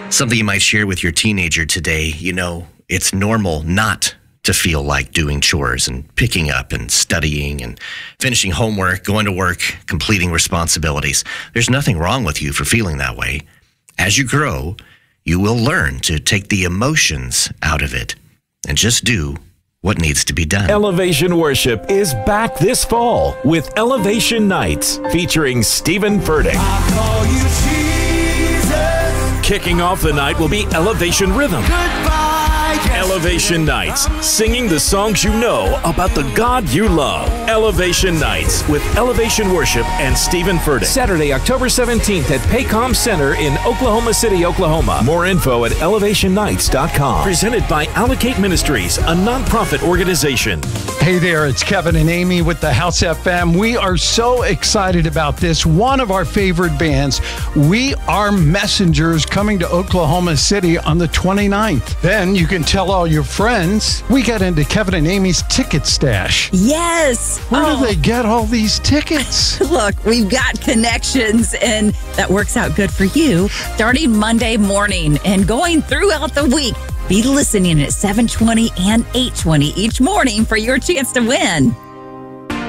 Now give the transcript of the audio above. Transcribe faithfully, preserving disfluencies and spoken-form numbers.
Something you might share with your teenager today. You know, it's normal not to feel like doing chores and picking up and studying and finishing homework, going to work, completing responsibilities. There's nothing wrong with you for feeling that way. As you grow, you will learn to take the emotions out of it and just do what needs to be done. Elevation Worship is back this fall with Elevation Nights featuring Stephen Furtick. I call you Jesus. Kicking off the night will be Elevation Rhythm. Goodbye, yes. Elevation Nights, singing the songs you know about the God you love. Elevation Nights with Elevation Worship and Stephen Furtick. Saturday, October seventeenth at Paycom Center in Oklahoma City, Oklahoma. More info at elevation nights dot com. Presented by Allocate Ministries, a nonprofit organization. Hey there, it's Kevin and Amy with the House F M. We are so excited about this. One of our favorite bands, We Are Messengers, coming to Oklahoma City on the twenty-ninth. Then you can tell all your friends. We got into Kevin and Amy's ticket stash. Yes. Where Oh. do they get all these tickets? Look, we've got connections, and that works out good for you. Starting Monday morning and going throughout the week, be listening at seven twenty and eight twenty each morning for your chance to win.